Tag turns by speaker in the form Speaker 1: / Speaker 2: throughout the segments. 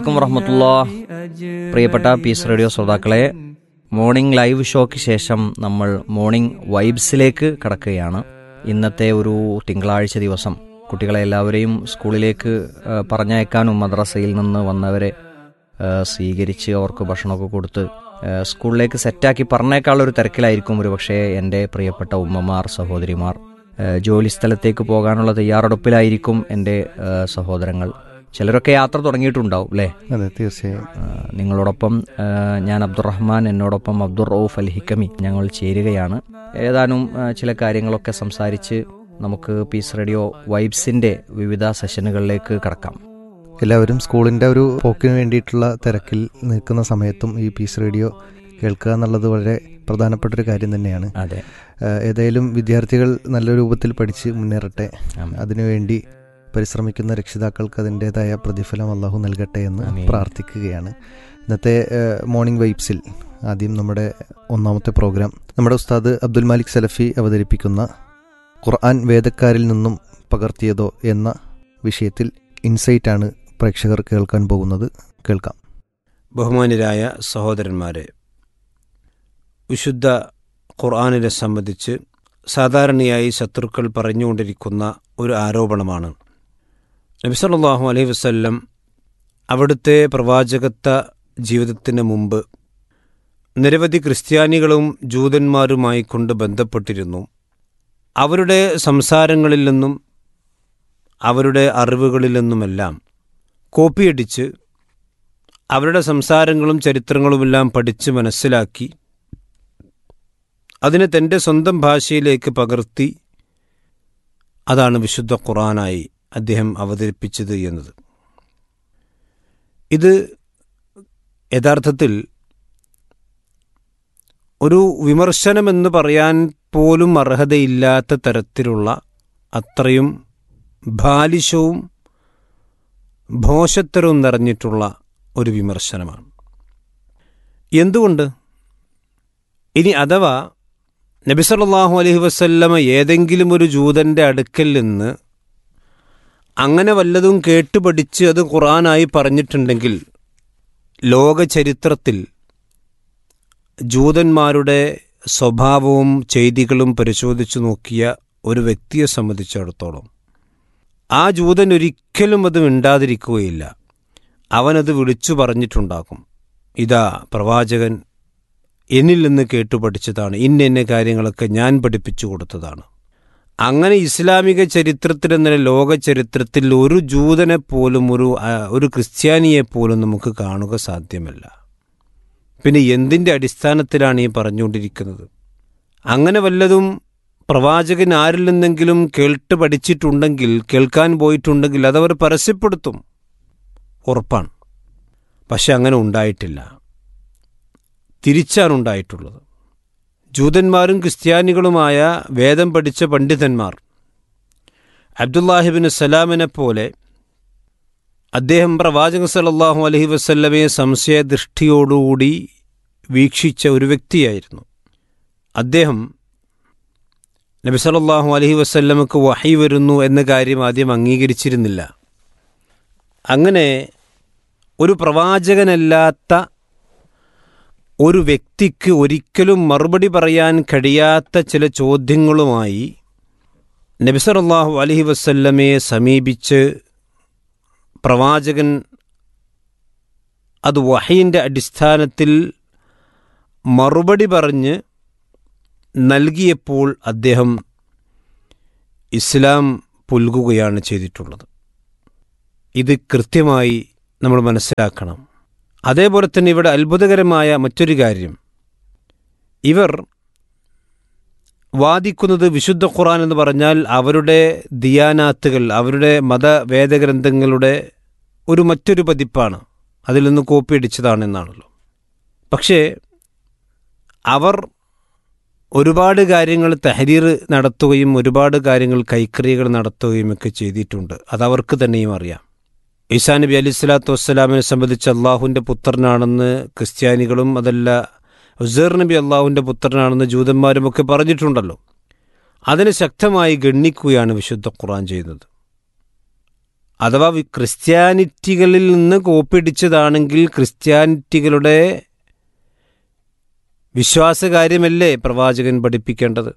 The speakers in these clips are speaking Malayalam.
Speaker 1: വറഹ്മത്തുള്ളാഹി. പ്രിയപ്പെട്ട പീസ് റേഡിയോ ശ്രോതാക്കളെ, മോർണിംഗ് ലൈവ് ഷോയ്ക്ക് ശേഷം നമ്മൾ മോർണിംഗ് വൈബ്സിലേക്ക് കടക്കുകയാണ്. ഇന്നത്തെ ഒരു തിങ്കളാഴ്ച ദിവസം കുട്ടികളെ എല്ലാവരെയും സ്കൂളിലേക്ക് പറഞ്ഞയക്കാനും മദ്രസയിൽ നിന്ന് വന്നവരെ സ്വീകരിച്ച് അവർക്ക് ഭക്ഷണമൊക്കെ കൊടുത്ത് സ്കൂളിലേക്ക് സെറ്റാക്കി പറഞ്ഞേക്കാനുള്ളൊരു തിരക്കിലായിരിക്കും ഒരു പക്ഷേ എൻ്റെ പ്രിയപ്പെട്ട ഉമ്മമാർ, സഹോദരിമാർ. ജോലി സ്ഥലത്തേക്ക് പോകാനുള്ള തയ്യാറെടുപ്പിലായിരിക്കും എൻ്റെ സഹോദരങ്ങൾ. ചിലരൊക്കെ യാത്ര തുടങ്ങിയിട്ടുണ്ടാവും അല്ലേ?
Speaker 2: അതെ, തീർച്ചയായും.
Speaker 1: നിങ്ങളോടൊപ്പം ഞാൻ അബ്ദുറഹ്മാൻ, എന്നോടൊപ്പം അബ്ദുർ റൌഫ് അൽ ഹിക്കമി ഞങ്ങൾ ചേരുകയാണ്. ഏതാനും ചില കാര്യങ്ങളൊക്കെ സംസാരിച്ച് നമുക്ക് പീസ് റേഡിയോ വൈബ്സിൻ്റെ വിവിധ സെഷനുകളിലേക്ക് കടക്കാം.
Speaker 2: എല്ലാവരും സ്കൂളിൻ്റെ ഒരു പോക്കിന് വേണ്ടിയിട്ടുള്ള തിരക്കിൽ നിൽക്കുന്ന സമയത്തും ഈ പീസ് റേഡിയോ കേൾക്കുക എന്നുള്ളത് വളരെ പ്രധാനപ്പെട്ടൊരു കാര്യം തന്നെയാണ്.
Speaker 1: അതെ,
Speaker 2: ഏതായാലും വിദ്യാർത്ഥികൾ നല്ല രൂപത്തിൽ പഠിച്ച് മുന്നേറട്ടെ. അതിനുവേണ്ടി പരിശ്രമിക്കുന്ന രക്ഷിതാക്കൾക്ക് അതിൻ്റെതായ പ്രതിഫലം അള്ളാഹു നൽകട്ടെ എന്ന് പ്രാർത്ഥിക്കുകയാണ്. ഇന്നത്തെ മോർണിംഗ് വൈബ്സിൽ ആദ്യം നമ്മുടെ ഒന്നാമത്തെ പ്രോഗ്രാം നമ്മുടെ ഉസ്താദ് അബ്ദുൽ മാലിക് സലഫി അവതരിപ്പിക്കുന്ന ഖുർആൻ വേദക്കാരിൽ നിന്നും പകർത്തിയതോ എന്ന വിഷയത്തിൽ ഇൻസൈറ്റ് ആണ് പ്രേക്ഷകർ കേൾക്കാൻ പോകുന്നത്. കേൾക്കാം.
Speaker 3: ബഹുമാന്യരായ സഹോദരന്മാരെ, വിശുദ്ധ ഖുർആനിനെ സംബന്ധിച്ച് സാധാരണയായി ശത്രുക്കൾ പറഞ്ഞുകൊണ്ടിരിക്കുന്ന ഒരു ആരോപണമാണ് നബി സല്ലല്ലാഹു അലൈഹി വസല്ലം അവിടുത്തെ പ്രവാചകത്വ ജീവിതത്തിന് മുമ്പ് നിരവധി ക്രിസ്ത്യാനികളും ജൂതന്മാരുമായി കൊണ്ട് ബന്ധപ്പെട്ടിരുന്നു. അവരുടെ സംസാരങ്ങളിൽ നിന്നും അവരുടെ അറിവുകളിൽ നിന്നുമെല്ലാം കോപ്പിയടിച്ച് അവരുടെ സംസാരങ്ങളും ചരിത്രങ്ങളുമെല്ലാം പഠിച്ച് മനസ്സിലാക്കി അതിനെ തൻ്റെ സ്വന്തം ഭാഷയിലേക്ക് പകർത്തി അതാണ് വിശുദ്ധ ഖുർആനായി അദ്ദേഹം അവതരിപ്പിച്ചത് എന്നത്. ഇത് യഥാർത്ഥത്തിൽ ഒരു വിമർശനമെന്ന് പറയാൻ പോലും അർഹതയില്ലാത്ത തരത്തിലുള്ള അത്രയും ബാലിശവും ഭോഷത്തരവും നിറഞ്ഞിട്ടുള്ള ഒരു വിമർശനമാണ്. എന്തുകൊണ്ട്? ഇനി അഥവാ നബി സല്ലല്ലാഹു അലൈഹി വസല്ലമ ഏതെങ്കിലും ഒരു ജൂതൻ്റെ അടുക്കൽ നിന്ന് അങ്ങനെ വല്ലതും കേട്ടുപഠിച്ച് അത് ഖുർആനായി പറഞ്ഞിട്ടുണ്ടെങ്കിൽ ലോക ചരിത്രത്തിൽ ജൂതന്മാരുടെ സ്വഭാവവും ചെയ്തികളും പരിശോധിച്ചു നോക്കിയ ഒരു വ്യക്തിയെ സംബന്ധിച്ചിടത്തോളം ആ ജൂതൻ ഒരിക്കലും അത് മിണ്ടാതിരിക്കുകയില്ല. അവനത് വിളിച്ചു പറഞ്ഞിട്ടുണ്ടാകും, ഇതാ പ്രവാചകൻ എന്നിൽ നിന്ന് കേട്ടുപഠിച്ചതാണ്, ഇന്ന കാര്യങ്ങളൊക്കെ ഞാൻ പഠിപ്പിച്ചു കൊടുത്തതാണ്. അങ്ങനെ ഇസ്ലാമിക ചരിത്രത്തിലെന്ന ലോക ചരിത്രത്തിൽ ഒരു ജൂതനെ പോലും ഒരു ക്രിസ്ത്യാനിയെപ്പോലും നമുക്ക് കാണുക സാധ്യമല്ല. പിന്നെ എന്തിൻ്റെ അടിസ്ഥാനത്തിലാണ് ഈ പറഞ്ഞുകൊണ്ടിരിക്കുന്നത്? അങ്ങനെ വല്ലതും പ്രവാചകൻ ആരിൽ നിന്നെങ്കിലും കേട്ട് പഠിച്ചിട്ടുണ്ടെങ്കിൽ, കേൾക്കാൻ പോയിട്ടുണ്ടെങ്കിൽ അതവർ പരസ്യപ്പെടുത്തും, ഉറപ്പാണ്. പക്ഷെ അങ്ങനെ ഉണ്ടായിട്ടില്ല. തിരിച്ചാണ് ഉണ്ടായിട്ടുള്ളത്. ജൂതന്മാരും ക്രിസ്ത്യാനികളുമായ വേദം പഠിച്ച പണ്ഡിതന്മാർ അബ്ദുല്ലാഹിബ്നു സലാമിനെ പോലെ അദ്ദേഹം പ്രവാചകൻ സല്ലല്ലാഹു അലൈഹി വസല്ലമയെ സംശയദൃഷ്ടിയോടുകൂടി വീക്ഷിച്ച ഒരു വ്യക്തിയായിരുന്നു. അദ്ദേഹം നബി സല്ലല്ലാഹു അലൈഹി വസല്ലമക്ക് വഹി വരുന്നു എന്ന കാര്യം ആദ്യം അംഗീകരിച്ചിരുന്നില്ല. അങ്ങനെ ഒരു പ്രവാചകനല്ലാത്ത ഒരു വ്യക്തിക്ക് ഒരിക്കലും മറുപടി പറയാൻ കഴിയാത്ത ചില ചോദ്യങ്ങളുമായി നബി സല്ലല്ലാഹു അലൈഹി വസല്ലമയെ സമീപിച്ച് പ്രവാചകൻ അത് വഹയിൻ്റെ അടിസ്ഥാനത്തിൽ മറുപടി പറഞ്ഞ് നൽകിയപ്പോൾ അദ്ദേഹം ഇസ്ലാം പുൽകുകയാണ് ചെയ്തിട്ടുള്ളത്. ഇത് കൃത്യമായി നമ്മൾ മനസ്സിലാക്കണം. അതേപോലെ തന്നെ ഇവിടെ അത്ഭുതകരമായ മറ്റൊരു കാര്യം, ഇവർ വാദിക്കുന്നത് വിശുദ്ധ ഖുർആൻ എന്ന് പറഞ്ഞാൽ അവരുടെ ദിയാനാത്തുകൾ, അവരുടെ മതവേദഗ്രന്ഥങ്ങളുടെ മറ്റൊരു പതിപ്പാണ്, അതിൽ നിന്ന് കോപ്പിയടിച്ചതാണെന്നാണല്ലോ. പക്ഷേ അവർ ഒരുപാട് കാര്യങ്ങൾ തഹരീർ നടത്തുകയും ഒരുപാട് കാര്യങ്ങൾ കൈക്രിയകൾ നടത്തുകയും ഒക്കെ ചെയ്തിട്ടുണ്ട്. അതവർക്ക് തന്നെയും അറിയാം. ഈസാ നബി അലൈഹി സ്വലാത്തു വസ്സലാമിനെ സംബന്ധിച്ച് അള്ളാഹുവിൻ്റെ പുത്രനാണെന്ന് ക്രിസ്ത്യാനികളും അതല്ല ഉസൈർ നബി അള്ളാഹുവിൻ്റെ പുത്രനാണെന്ന് ജൂതന്മാരുമൊക്കെ പറഞ്ഞിട്ടുണ്ടല്ലോ. അതിനെ ശക്തമായി ഗണ്ണിക്കുകയാണ് വിശുദ്ധ ഖുർആൻ ചെയ്യുന്നത്. അഥവാ ക്രിസ്ത്യാനിറ്റികളിൽ നിന്ന് കോപ്പിയടിച്ചതാണെങ്കിൽ ക്രിസ്ത്യാനിറ്റികളുടെ വിശ്വാസകാര്യമല്ലേ പ്രവാചകൻ പഠിപ്പിക്കേണ്ടത്?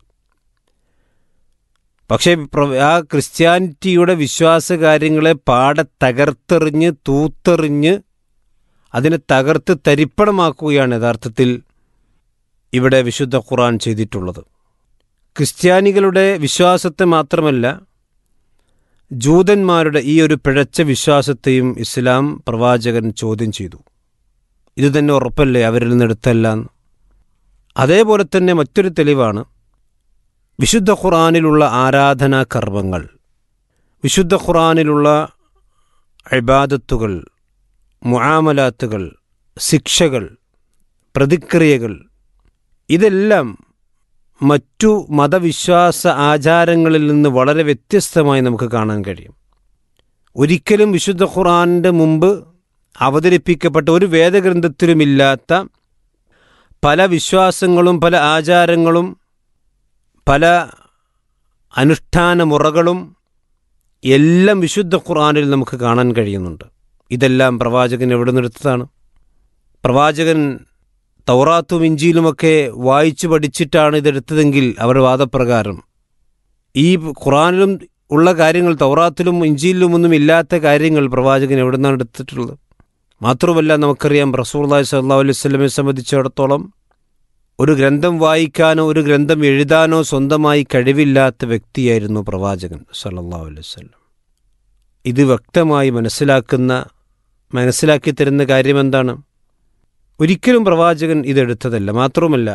Speaker 3: പക്ഷേ ആ ക്രിസ്ത്യാനിറ്റിയുടെ വിശ്വാസകാര്യങ്ങളെ പാടെ തകർത്തെറിഞ്ഞ് തൂത്തെറിഞ്ഞ് അതിനെ തകർത്ത് തരിപ്പണമാക്കുകയാണ് യഥാർത്ഥത്തിൽ ഇവിടെ വിശുദ്ധ ഖുർആൻ ചെയ്തിട്ടുള്ളത്. ക്രിസ്ത്യാനികളുടെ വിശ്വാസത്തെ മാത്രമല്ല, ജൂതന്മാരുടെ ഈ ഒരു പിഴച്ച വിശ്വാസത്തെയും ഇസ്ലാം പ്രവാചകൻ ചോദ്യം ചെയ്തു. ഇത് തന്നെ ഉറപ്പല്ലേ അവരിൽ നിന്ന് എടുത്തല്ല? അതേപോലെ തന്നെ മറ്റൊരു തെളിവാണ് വിശുദ്ധ ഖുർആനിലുള്ള ആരാധനാ കർമ്മങ്ങൾ, വിശുദ്ധ ഖുർആനിലുള്ള ഇബാദത്തുകൾ, മുആമലാത്തുകൾ, ശിക്ഷകൾ, പ്രതിക്രിയകൾ, ഇതെല്ലാം മറ്റു മതവിശ്വാസ ആചാരങ്ങളിൽ നിന്ന് വളരെ വ്യത്യസ്തമായി നമുക്ക് കാണാൻ കഴിയും. ഒരിക്കലും വിശുദ്ധ ഖുർആനിൻ്റെ മുമ്പ് അവതരിപ്പിക്കപ്പെട്ട ഒരു വേദഗ്രന്ഥത്തിലുമില്ലാത്ത പല വിശ്വാസങ്ങളും പല ആചാരങ്ങളും പല അനുഷ്ഠാന മുറകളും എല്ലാം വിശുദ്ധ ഖുർആനിൽ നമുക്ക് കാണാൻ കഴിയുന്നുണ്ട്. ഇതെല്ലാം പ്രവാചകൻ എവിടെ നിന്നെടുത്തതാണ്? പ്രവാചകൻ തൗറാത്തും ഇഞ്ചീലുമൊക്കെ വായിച്ചു പഠിച്ചിട്ടാണ് ഇതെടുത്തതെങ്കിൽ അവരുടെ വാദപ്രകാരം ഈ ഖുർആനിലും ഉള്ള കാര്യങ്ങൾ തൗറാത്തിലും ഇഞ്ചീലിലുമൊന്നും ഇല്ലാത്ത കാര്യങ്ങൾ പ്രവാചകൻ എവിടെ നിന്നാണ് എടുത്തിട്ടുള്ളത്? മാത്രമല്ല, നമുക്കറിയാം റസൂലുള്ളാഹി സ്വല്ലല്ലാഹു അലൈഹി വസല്ലമയെ സംബന്ധിച്ചിടത്തോളം ഒരു ഗ്രന്ഥം വായിക്കാനോ ഒരു ഗ്രന്ഥം എഴുതാനോ സ്വന്തമായി കഴിവില്ലാത്ത വ്യക്തിയായിരുന്നു പ്രവാചകൻ സ്വല്ലല്ലാഹു അലൈഹി വസല്ലം. ഇത് വ്യക്തമായി മനസ്സിലാക്കി തരുന്ന കാര്യം എന്താണ്? ഒരിക്കലും പ്രവാചകൻ ഇതെടുത്തതല്ല. മാത്രവുമല്ല,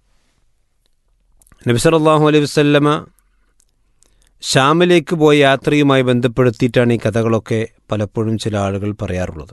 Speaker 3: നബി സല്ലല്ലാഹു അലൈഹി വസല്ലമ ഷാമിലേക്ക് പോയ യാത്രയുമായി ബന്ധപ്പെടുത്തിയിട്ടാണ് ഈ കഥകളൊക്കെ പലപ്പോഴും ചില ആളുകൾ പറയാറുള്ളത്.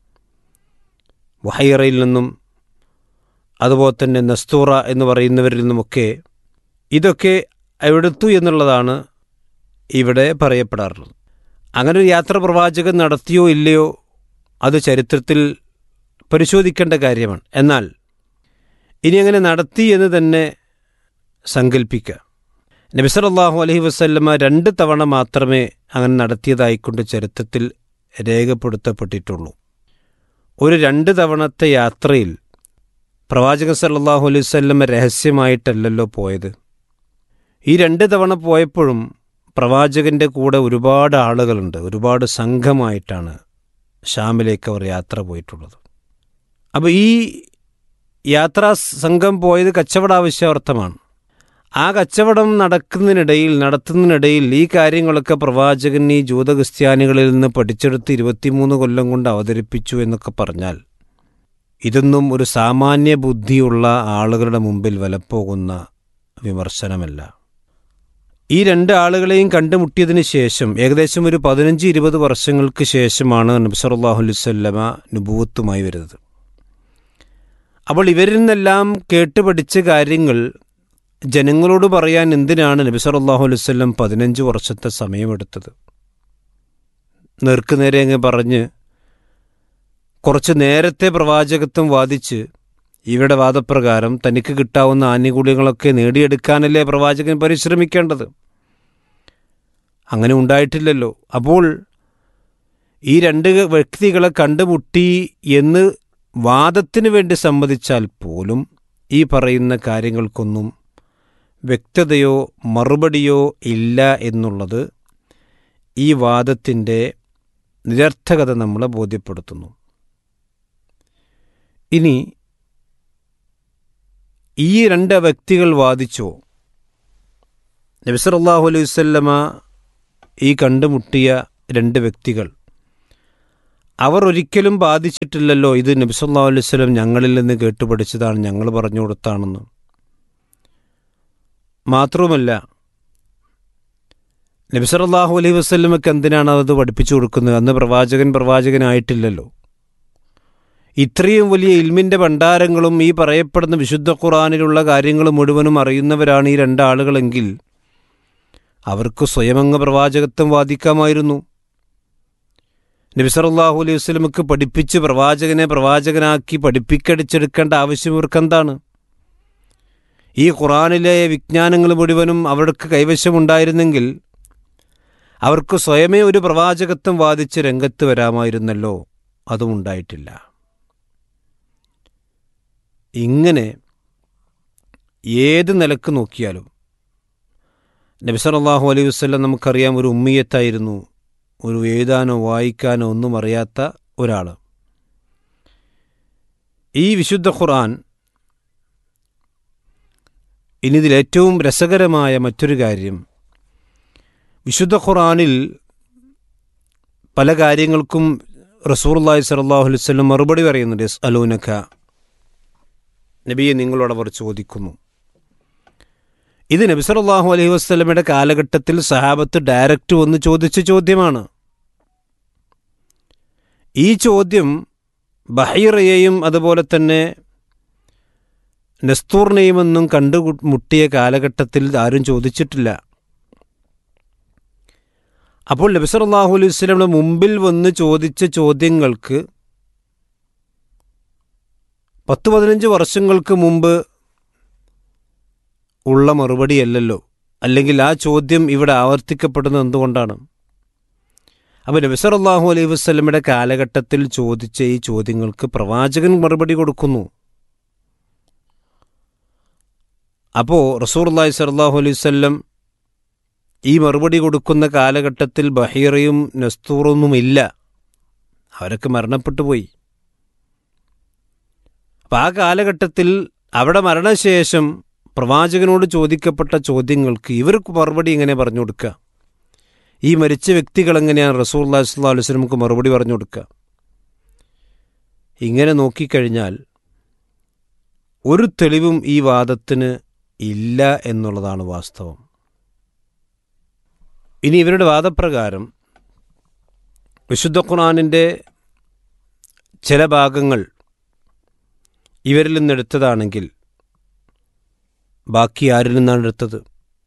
Speaker 3: വഹൈറയിൽ നിന്നും അതുപോലെ തന്നെ നസ്തൂറ എന്ന് പറയുന്നവരിൽ നിന്നുമൊക്കെ ഇതൊക്കെ എടുത്തു എന്നുള്ളതാണ് ഇവിടെ പറയപ്പെടാറുള്ളത്. അങ്ങനെ ഒരു യാത്ര പ്രവാചകൻ നടത്തിയോ ഇല്ലയോ അത് ചരിത്രത്തിൽ പരിശോധിക്കേണ്ട കാര്യമാണ്. എന്നാൽ ഇനി അങ്ങനെ നടത്തി എന്ന് തന്നെ സങ്കല്പിക്കുക. നബി സല്ലല്ലാഹു അലൈഹി വസല്ലമ 2 തവണ മാത്രമേ അങ്ങനെ നടത്തിയതായിക്കൊണ്ട് ചരിത്രത്തിൽ രേഖപ്പെടുത്തപ്പെട്ടിട്ടുള്ളൂ. ഒരു 2 തവണത്തെ യാത്രയിൽ പ്രവാചകൻ സല്ലല്ലാഹു അലൈഹി വസല്ലമ രഹസ്യമായിട്ടല്ലല്ലോ പോയത്. ഈ 2 തവണ പോയപ്പോഴും പ്രവാചകൻ്റെ കൂടെ ഒരുപാട് ആളുകളുണ്ട്, ഒരുപാട് സംഘമായിട്ടാണ് ഷാമിലേക്ക് അവർ യാത്ര പോയിട്ടുള്ളത്. അപ്പോൾ ഈ യാത്രാ സംഘം പോയത് കച്ചവട ആവശ്യാർത്ഥമാണ്. ആ കച്ചവടം നടത്തുന്നതിനിടയിൽ ഈ കാര്യങ്ങളൊക്കെ പ്രവാചകൻ ഈ ജൂത ക്രിസ്ത്യാനികളിൽ നിന്ന് പഠിച്ചെടുത്ത് 23 കൊല്ലം കൊണ്ട് അവതരിപ്പിച്ചു എന്നൊക്കെ പറഞ്ഞാൽ ഇതൊന്നും ഒരു സാമാന്യ ബുദ്ധിയുള്ള ആളുകളുടെ മുമ്പിൽ വിലപ്പോകുന്ന വിമർശനമല്ല. ഈ 2 ആളുകളെയും കണ്ടുമുട്ടിയതിന് ശേഷം ഏകദേശം ഒരു 15-20 വർഷങ്ങൾക്ക് ശേഷമാണ് നബി സല്ലല്ലാഹു അലൈഹി വസല്ലമ നുബുവത്തുമായി വരുന്നത്. അപ്പോൾ ഇവരിൽ നിന്നെല്ലാം കേട്ടുപഠിച്ച കാര്യങ്ങൾ ജനങ്ങളോട് പറയാൻ എന്തിനാണ് നബി സല്ലല്ലാഹു അലൈഹി വസല്ലം 15 വർഷത്തെ സമയമെടുത്തത്? നേർക്കുനേരെ അങ്ങ് പറഞ്ഞ് കുറച്ച് നേരത്തെ പ്രവാചകത്വം വാദിച്ച് ഇവരുടെ വാദപ്രകാരം തനിക്ക് കിട്ടാവുന്ന ആനുകൂല്യങ്ങളൊക്കെ നേടിയെടുക്കാനല്ലേ പ്രവാചകൻ പരിശ്രമിക്കേണ്ടത്? അങ്ങനെ ഉണ്ടായിട്ടില്ലല്ലോ. അപ്പോൾ ഈ 2 വ്യക്തികളെ കണ്ടുമുട്ടി എന്ന് വാദത്തിന് വേണ്ടി സമ്മതിച്ചാൽ പോലും ഈ പറയുന്ന കാര്യങ്ങൾക്കൊന്നും വ്യക്തതയോ മറുപടിയോ ഇല്ല എന്നുള്ളത് ഈ വാദത്തിൻ്റെ നിരർത്ഥകത നമ്മളെ ബോധ്യപ്പെടുത്തുന്നു. ഇനി ഈ 2 വ്യക്തികൾ വാദിച്ചോ? നബി സല്ലല്ലാഹു അലൈഹി വസല്ലമ ഈ കണ്ടുമുട്ടിയ 2 വ്യക്തികൾ അവർ ഒരിക്കലും ബാധിച്ചിട്ടില്ലല്ലോ ഇത് നബി സല്ലല്ലാഹു അലൈഹി വസല്ലം ഞങ്ങളിൽ നിന്ന് കേട്ടുപഠിച്ചതാണ്, ഞങ്ങൾ പറഞ്ഞു കൊടുത്താണെന്ന്. മാത്രവുമല്ല, നബി സല്ലല്ലാഹു അലൈഹി വസല്ലമക്ക് എന്തിനാണ് അത് പഠിപ്പിച്ചു കൊടുക്കുന്നത്? അന്ന് പ്രവാചകനായിട്ടില്ലല്ലോ. ഇത്രയും വലിയ ഇൽമിൻ്റെ ഭണ്ഡാരങ്ങളും ഈ പറയപ്പെടുന്ന വിശുദ്ധ ഖുർആനിലുള്ള കാര്യങ്ങൾ മുഴുവനും അറിയുന്നവരാണ് ഈ 2 ആളുകളെങ്കിൽ അവർക്ക് സ്വയമങ്ങ് പ്രവാചകത്വം വാദിക്കാമായിരുന്നു. നബി സല്ലല്ലാഹു അലൈഹി വസല്ലമക്ക് പഠിപ്പിച്ച് പ്രവാചകനാക്കി പഠിപ്പിക്കടിച്ചെടുക്കേണ്ട ആവശ്യം ഇവർക്കെന്താണ്? ഈ ഖുർആനിലെ വിജ്ഞാനങ്ങൾ മുഴുവനും അവർക്ക് കൈവശമുണ്ടായിരുന്നെങ്കിൽ അവർക്ക് സ്വയമേ ഒരു പ്രവാചകത്വം വാദിച്ച് രംഗത്ത് വരാമായിരുന്നല്ലോ, അതും ഉണ്ടായിട്ടില്ല. ഇങ്ങനെ ഏത് നിലക്ക് നോക്കിയാലും നബി സല്ലല്ലാഹു അലൈഹി വസല്ലം നമുക്കറിയാം, ഒരു ഉമ്മിയത്തായിരുന്നു, ഒരു എഴുതാനോ വായിക്കാനോ ഒന്നും അറിയാത്ത ഒരാൾ. ഈ വിശുദ്ധ ഖുർആൻ, ഇനി ഇതിൽ ഏറ്റവും രസകരമായ മറ്റൊരു കാര്യം, വിശുദ്ധ ഖുർആനിൽ പല കാര്യങ്ങൾക്കും റസൂലുള്ളാഹി സ്വല്ലല്ലാഹു അലൈഹി വസല്ലം മറുപടി പറയുന്നുണ്ട്. യസ്അലൂനക, നബിയെ നിങ്ങളോട് അവർ ചോദിക്കുന്നു. ഇത് നബി സല്ലല്ലാഹു അലൈഹി വസല്ലമയുടെ കാലഘട്ടത്തിൽ സഹാബത്ത് ഡയറക്റ്റ് വന്ന് ചോദിച്ച ചോദ്യമാണ്. ഈ ചോദ്യം ബഹീറയെയും അതുപോലെ തന്നെ നസ്തൂറിനെയും ഒന്നും കണ്ടുമുട്ടിയ കാലഘട്ടത്തിൽ ആരും ചോദിച്ചിട്ടില്ല. അപ്പോൾ നബി സല്ലല്ലാഹു അലൈഹി വസല്ലമയുടെ മുമ്പിൽ വന്ന് ചോദിച്ച ചോദ്യങ്ങൾക്ക് 10-15 വർഷങ്ങൾക്ക് മുമ്പ് ഉള്ള മറുപടിയല്ലല്ലോ, അല്ലെങ്കിൽ ആ ചോദ്യം ഇവിടെ ആവർത്തിക്കപ്പെടുന്നത് എന്തുകൊണ്ടാണ്? അപ്പോൾ നബി സല്ലല്ലാഹു അലൈഹി വസല്ലമയുടെ കാലഘട്ടത്തിൽ ചോദിച്ച ഈ ചോദ്യങ്ങൾക്ക് പ്രവാചകൻ മറുപടി കൊടുക്കുന്നു. അപ്പോൾ റസൂലുള്ളാഹി സ്വല്ലല്ലാഹു അലൈഹി വസല്ലം ഈ മറുപടി കൊടുക്കുന്ന കാലഘട്ടത്തിൽ ബഹീറയും നസ്തൂറൊന്നുമില്ല, അവരൊക്കെ മരണപ്പെട്ടു പോയി. അപ്പം ആ കാലഘട്ടത്തിൽ അവിടെ മരണശേഷം പ്രവാചകനോട് ചോദിക്കപ്പെട്ട ചോദ്യങ്ങൾക്ക് ഇവർക്ക് മറുപടി എങ്ങനെ പറഞ്ഞു കൊടുക്കുക? ഈ മരിച്ച വ്യക്തികൾ എങ്ങനെയാണ് റസൂലുള്ളാഹി സ്വല്ലല്ലാഹു അലൈഹി വസല്ലമക്ക് മറുപടി പറഞ്ഞു കൊടുക്കുക? ഇങ്ങനെ നോക്കിക്കഴിഞ്ഞാൽ ഒരു തെളിവും ഈ വാദത്തിന് ഇല്ല എന്നുള്ളതാണ് വാസ്തവം. ഇനി ഇവരുടെ വാദപ്രകാരം വിശുദ്ധ ഖുർആനിൻ്റെ ചില ഭാഗങ്ങൾ ഇവരിൽ നിന്നെടുത്തതാണെങ്കിൽ ബാക്കി ആരിൽ നിന്നാണ് എടുത്തത്?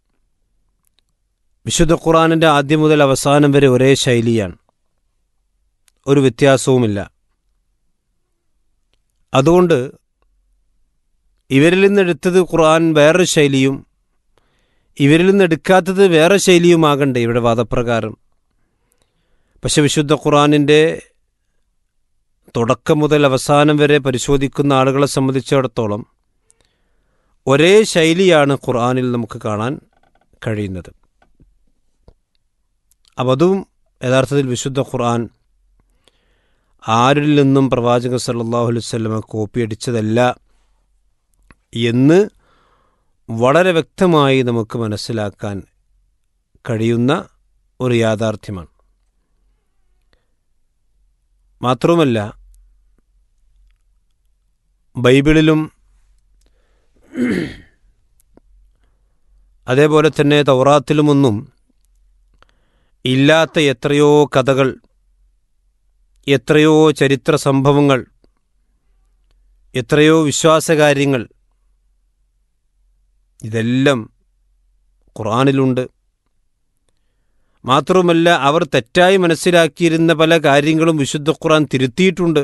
Speaker 3: വിശുദ്ധ ഖുർആനിൻ്റെ ആദ്യം മുതൽ അവസാനം വരെ ഒരേ ശൈലിയാണ്, ഒരു വ്യത്യാസവുമില്ല. അതുകൊണ്ട് ഇവരിൽ നിന്നെടുത്തത് ഖുർആൻ വേറെ ശൈലിയും ഇവരിൽ നിന്നെടുക്കാത്തത് വേറെ ശൈലിയുമാകണ്ടേ ഇവിടെ വാദപ്രകാരം? പക്ഷെ വിശുദ്ധ ഖുർആനിൻ്റെ തുടക്കം മുതൽ അവസാനം വരെ പരിശോധിക്കുന്ന ആളുകളെ സംബന്ധിച്ചിടത്തോളം ഒരേ ശൈലിയാണ് ഖുർആനിൽ നമുക്ക് കാണാൻ കഴിയുന്നത്. അപ്പം അതും യഥാർത്ഥത്തിൽ വിശുദ്ധ ഖുർആൻ ആരിൽ നിന്നും പ്രവാചകൻ സല്ലല്ലാഹു അലൈഹി വസല്ലമ കോപ്പിയടിച്ചതല്ല എന്ന് വളരെ വ്യക്തമായി നമുക്ക് മനസ്സിലാക്കാൻ കഴിയുന്ന ഒരു യാഥാർത്ഥ്യമാണ്. മാത്രവുമല്ല, ബൈബിളിലും അതേപോലെ തന്നെ തൗറാത്തിലുമൊന്നും ഇല്ലാത്ത എത്രയോ കഥകൾ, എത്രയോ ചരിത്ര സംഭവങ്ങൾ, എത്രയോ വിശ്വാസകാര്യങ്ങൾ, ഇതെല്ലാം ഖുർആനിലുണ്ട്. മാത്രവുമല്ല, അവർ തെറ്റായി മനസ്സിലാക്കിയിരുന്ന പല കാര്യങ്ങളും വിശുദ്ധ ഖുർആൻ തിരുത്തിയിട്ടുണ്ട്.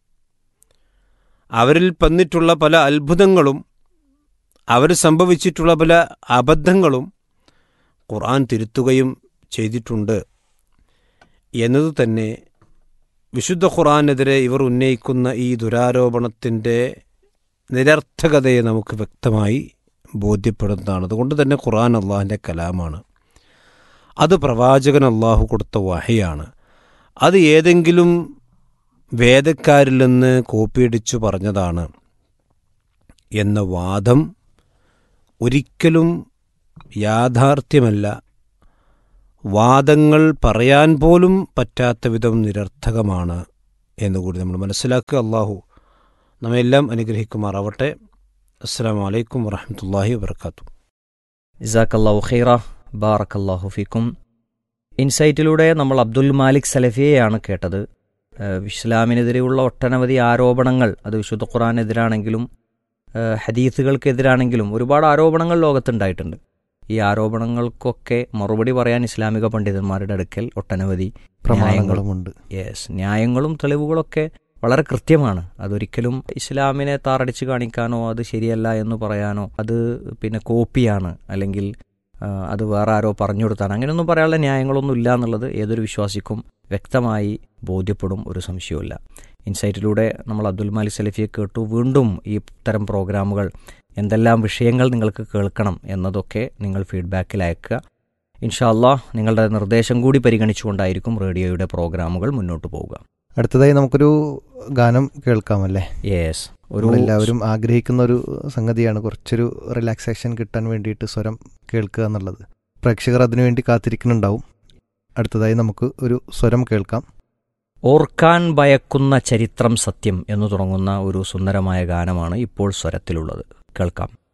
Speaker 3: അവരിൽ വന്നിട്ടുള്ള പല അത്ഭുതങ്ങളും അവർ സംഭവിച്ചിട്ടുള്ള പല അബദ്ധങ്ങളും ഖുർആൻ തിരുത്തുകയും ചെയ്തിട്ടുണ്ട് എന്നത് തന്നെ വിശുദ്ധ ഖുർആനെതിരെ ഇവർ ഉന്നയിക്കുന്ന ഈ ദുരാരോപണത്തിൻ്റെ നിരർത്ഥകതയെ നമുക്ക് വ്യക്തമായി ബോധ്യപ്പെടുന്നതാണ്. അതുകൊണ്ട് തന്നെ ഖുർആൻ അള്ളാഹിൻ്റെ കലാമാണ്, അത് പ്രവാചകൻ അള്ളാഹു കൊടുത്ത വഹയാണ്. അത് ഏതെങ്കിലും വേദക്കാരിൽ നിന്ന് കോപ്പിയടിച്ചു പറഞ്ഞതാണ് എന്ന വാദം ഒരിക്കലും യാഥാർത്ഥ്യമല്ല. വാദങ്ങൾ പറയാൻ പോലും പറ്റാത്ത വിധം നിരർത്ഥകമാണ് എന്നുകൂടി നമ്മൾ മനസ്സിലാക്കുക. അള്ളാഹു നമ്മെല്ലാം അനുഗ്രഹിക്കുമാറാവട്ടെ. അസ്സലാമു അലൈക്കും വറഹ്മത്തുള്ളാഹി വബറകാതുഹു.
Speaker 1: ജസാക്കല്ലാഹു ഖൈറ, ബാറക്കല്ലാഹു ഫീക്കും. ഇൻസൈറ്റിലൂടെ നമ്മൾ അബ്ദുൽ മാലിക് സലഫിയെയാണ് കേട്ടത്. ഇസ്ലാമിനെതിരെയുള്ള ഒട്ടനവധി ആരോപണങ്ങൾ, അത് വിശുദ്ധ ഖുർആനെതിരാണെങ്കിലും ഹദീസുകൾക്കെതിരാണെങ്കിലും ഒരുപാട് ആരോപണങ്ങൾ ലോകത്തുണ്ടായിട്ടുണ്ട്. ഈ ആരോപണങ്ങൾക്കൊക്കെ മറുപടി പറയാൻ ഇസ്ലാമിക പണ്ഡിതന്മാരുടെ അടുക്കൽ ഒട്ടനവധി
Speaker 2: പ്രമാണങ്ങളുമുണ്ട്.
Speaker 1: ന്യായങ്ങളും തെളിവുകളൊക്കെ വളരെ കൃത്യമാണ്. അതൊരിക്കലും ഇസ്ലാമിനെ താറടിച്ച് കാണിക്കാനോ അത് ശരിയല്ല എന്ന് പറയാനോ അത് പിന്നെ കോപ്പിയാണ് അല്ലെങ്കിൽ അത് വേറെ ആരോ പറഞ്ഞു കൊടുത്താണ്, അങ്ങനെയൊന്നും പറയാനുള്ള ന്യായങ്ങളൊന്നും ഇല്ല എന്നുള്ളത് ഏതൊരു വിശ്വാസിക്കും വ്യക്തമായി ബോധ്യപ്പെടും, ഒരു സംശയവുമില്ല. ഇൻസൈറ്റിലൂടെ നമ്മൾ അബ്ദുൽ മാലിക് സലഫിയെ കേട്ടു. വീണ്ടും ഈ തരം പ്രോഗ്രാമുകൾ, എന്തെല്ലാം വിഷയങ്ങൾ നിങ്ങൾക്ക് കേൾക്കണം എന്നതൊക്കെ നിങ്ങൾ ഫീഡ്ബാക്കിൽ അയക്കുക. ഇൻഷാ അല്ലാഹ് നിങ്ങളുടെ നിർദ്ദേശം കൂടി പരിഗണിച്ചുകൊണ്ടായിരിക്കും റേഡിയോയുടെ പ്രോഗ്രാമുകൾ മുന്നോട്ട് പോവുക.
Speaker 2: അടുത്തതായി നമുക്കൊരു ഗാനം കേൾക്കാമല്ലേ?
Speaker 1: യെസ്,
Speaker 2: എല്ലാവരും ആഗ്രഹിക്കുന്ന ഒരു സംഗതിയാണ്, കുറച്ചൊരു റിലാക്സേഷൻ കിട്ടാൻ വേണ്ടിയിട്ട് സ്വരം കേൾക്കുക എന്നുള്ളത്. പ്രേക്ഷകർ അതിനുവേണ്ടി കാത്തിരിക്കുന്നുണ്ടാവും. അടുത്തതായി നമുക്ക് ഒരു സ്വരം കേൾക്കാം.
Speaker 1: ഓർക്കാൻ ഭയക്കുന്ന ചരിത്രം സത്യം എന്ന് തുടങ്ങുന്ന ഒരു സുന്ദരമായ ഗാനമാണ് ഇപ്പോൾ സ്വരത്തിലുള്ളത്. കേൾക്കാം.